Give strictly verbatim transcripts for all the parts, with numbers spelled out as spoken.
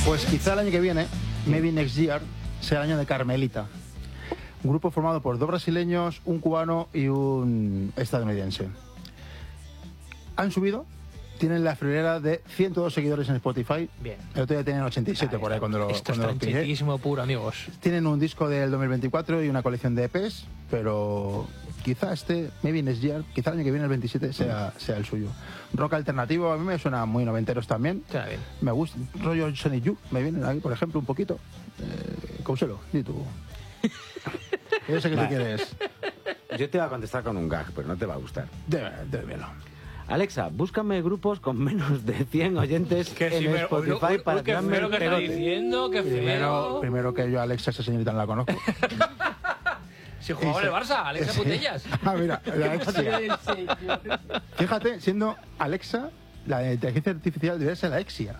Pues quizá el año que viene, maybe next year, sea el año de Carmelita. Un grupo formado por dos brasileños, un cubano y un estadounidense. Han subido, tienen la friolera de ciento dos seguidores en Spotify. Bien. El otro día tenían ochenta y siete por ahí cuando lo Esto cuando es lo pillé. franchitismo puro, amigos. Tienen un disco del dos mil veinticuatro y una colección de E Pes, pero quizá este, maybe next year, quizá el año que viene, el veintisiete, sea, sea el suyo. Rock alternativo, a mí me suena muy noventeros también. Está bien. Me gusta, rollo Sonic Youth, me vienen aquí, por ejemplo, un poquito. Eh, Causelo, di tú. Yo sé que tú Vale. quieres. Yo te voy a contestar con un gag, pero no te va a gustar. Debe, débelo. Alexa, búscame grupos con menos de cien oyentes Que en sí, pero- Spotify uy, uy, para uy, qué tirarme feo el que está pegote. diciendo, qué Primero, feo. primero que yo a Alexa, esa señorita no la conozco. Si jugaba en el Barça, Alexa Putellas. Ah, mira, la Alexia. Fíjate, siendo Alexa, la inteligencia artificial debería ser la Exia.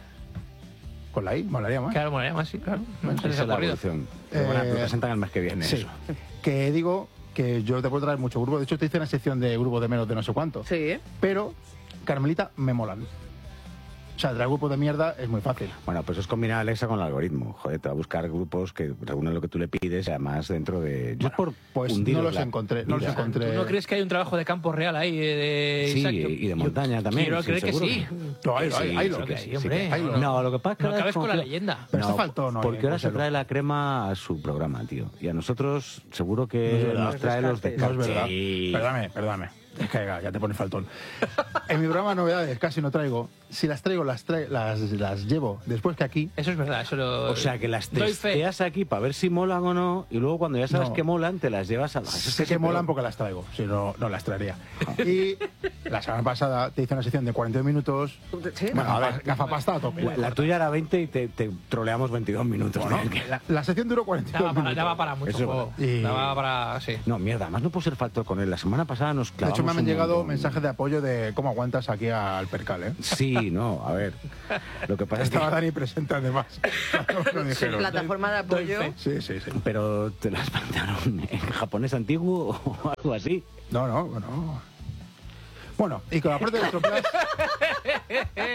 Con la I, molaría más. Claro, molaría más, sí, claro. No se Esa les es ha la ocurrido. evolución. Pero bueno, Eh, lo presentan el mes que viene. Sí. Eso. Que digo que yo te puedo traer mucho grupo. De hecho, te hice una sección de grupos de menos de no sé cuánto. Sí. Pero Carmelita me molan. O sea, traer grupos de mierda es muy fácil. Bueno, pues es combinar a Alexa con el algoritmo. Joder, te va a buscar grupos que reúnen lo que tú le pides y además dentro de... Yo por Pues hundiros no los la encontré, no los vida. encontré. ¿Tú no crees que hay un trabajo de campo real ahí? De, de Sí, Isaac? Yo- y de yo montaña también, Quiero sí, creer que seguro. sí. No, hay, Sí, hay, hay lo creo que que sí, sí, hombre. hay lo- No, lo que pasa es que No ahora cabes con la desconfío- leyenda. Pero está faltón, ¿no? Porque ahora se Joselo. trae la crema a su programa, tío. Y a nosotros seguro No que es verdad. nos trae los de No es verdad. Sí. Perdóname, perdóname. Es que ya te pones faltón. En mi programa novedades casi no traigo. Si las traigo, las, tra- las, las llevo después que aquí. Eso es verdad, eso lo... O sea, que las Doy fe. testeas aquí para ver si molan o no, y luego cuando ya sabes No. que molan, te las llevas a... Eso es Sé que casi molan peor. porque las traigo, si no, no las traería. Y la semana pasada te hice una sección de cuarenta y dos minutos. Sí. Bueno, a ver, gafapasta a tope. La, la tuya era veinte y te, te troleamos veintidós minutos. Bueno, ¿no? la, la sección duró cuarenta y dos Daba para, minutos. daba para mucho Eso es juego. verdad. Y- Daba para... Sí. No, mierda, además no puedo ser falto con él. La semana pasada nos De clavamos hecho, me han un llegado montón. mensajes de apoyo de cómo aguantas aquí al percal, ¿eh? Sí, no, a ver. Lo que pasa es que... Estaba Dani presente, además. Me lo dijeron. Plataforma de Doy apoyo. fe. Sí, sí, sí. Pero te las mandaron en japonés antiguo o algo así. No, no, no. Bueno, y con la parte de Electroplas,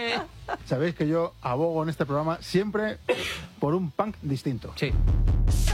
sabéis que yo abogo en este programa siempre por un punk distinto. Sí.